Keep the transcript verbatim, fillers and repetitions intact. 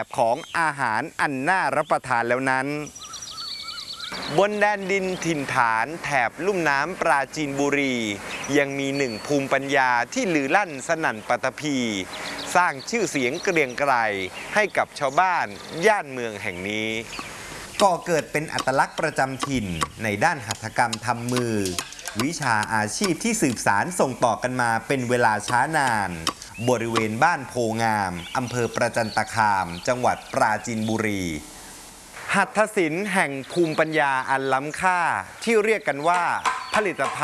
ของอาหารอันน่ารับประทานแล้วนั้นบนแดนดินถิ่นฐานแถบลุ่มน้ำปราจีนบุรียังมีหนึ่งภูมิปัญญาที่ลือลั่นสนั่นปัตตภีสร้างชื่อเสียงเกรียงไกรให้กับชาวบ้านย่านเมืองแห่งนี้ก่อเกิดเป็นอัตลักษณ์ประจำถิ่นในด้านหัตถกรรมทำมือวิชาอาชีพที่สืบสานส่งต่อกันมาเป็นเวลาช้านานบริเวณบ้านโพงามอำเภอประจันตคามจังหวัดปราจีนบุรีหัตถศิลป์แห่งภูมิปัญญาอันล้ำค่าที่เรียกกันว่าผลิตภัณฑ์